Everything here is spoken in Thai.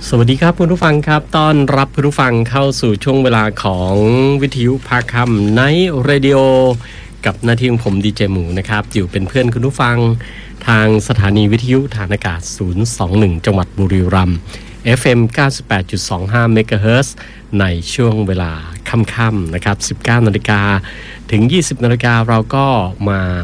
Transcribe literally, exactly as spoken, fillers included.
สวัสดีครับคุณผู้ฟังครับต้อนรับคุณผู้ฟังเข้าสู่ช่วงเวลาของวิทยุภาคค่ำในเรดิโอกับหน้าที่ของผมดีเจหมูนะครับอยู่เป็นเพื่อนคุณผู้ฟังทางสถานีวิทยุฐานอากาศศูนย์สองหนึ่งจังหวัดบุรีรัมย์ เอฟ เอ็ม เก้าสิบแปดจุดสองห้า เมกะเฮิรตซ์ในช่วงเวลาค่ำๆนะครับ สิบเก้านาฬิกาถึง ยี่สิบนาฬิกาเราก็มา